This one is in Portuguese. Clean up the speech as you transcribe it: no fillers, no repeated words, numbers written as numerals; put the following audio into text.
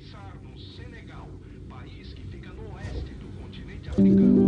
pensar no Senegal, país que fica no oeste do continente africano.